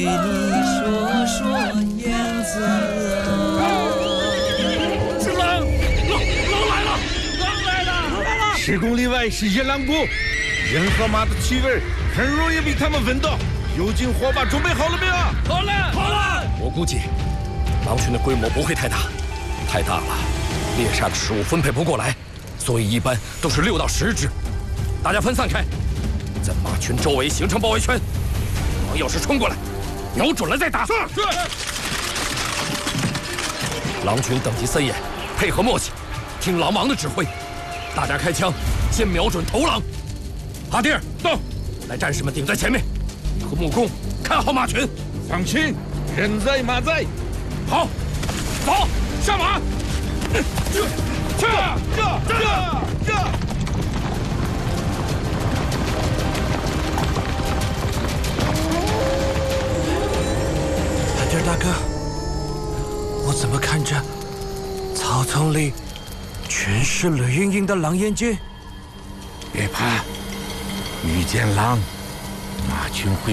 你说说燕子是狼来了！10公里外是野狼谷，人和马的气味很容易被他们闻到。究竟火把准备好了没有？ 好了。 我估计狼群的规模不会太大，太大了，猎杀的食物分配不过来，所以一般都是6到10只。大家分散开，在马群周围形成包围圈。狼要是冲过来，瞄准了再打。是。狼群等级森严，配合默契，听狼王的指挥。大家开枪，先瞄准头狼。阿弟儿，到，来战士们顶在前面，你和木工看好马群。 放心，人在马在。 好，走，上马！ 这！ 阿弟大哥，我怎么看着草丛里全是绿莹莹的狼眼睛？ 别怕，遇见狼，马群会